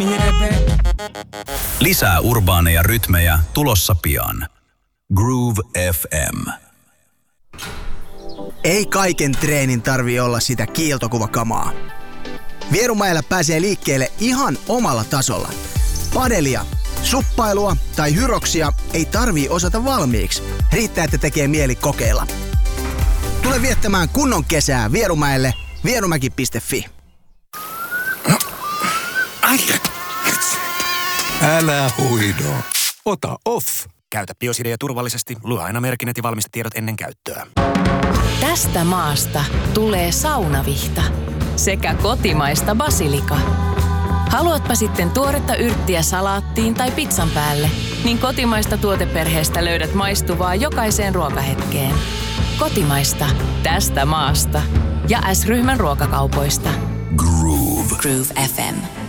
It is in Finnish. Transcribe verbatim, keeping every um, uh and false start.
Lisää urbaaneja rytmejä tulossa pian. Groove F M. Ei kaiken treenin tarvii olla sitä kiiltokuvakamaa. Vierumäellä pääsee liikkeelle ihan omalla tasolla. Padelia, suppailua tai hyroksia ei tarvii osata valmiiksi. Riittää, että tekee mieli kokeilla. Tule viettämään kunnon kesää Vierumäelle vierumäki piste fi. Älä huido. Ota off. Käytä Biosidea turvallisesti. Lue aina merkinnät ja valmistetiedot ennen käyttöä. Tästä maasta tulee saunavihta sekä kotimaista basilika. Haluatpa sitten tuoretta yrttiä salaattiin tai pizzan päälle, niin kotimaista tuoteperheestä löydät maistuvaa jokaiseen ruokahetkeen. Kotimaista tästä maasta ja S-ryhmän ruokakaupoista. Groove. Groove F M.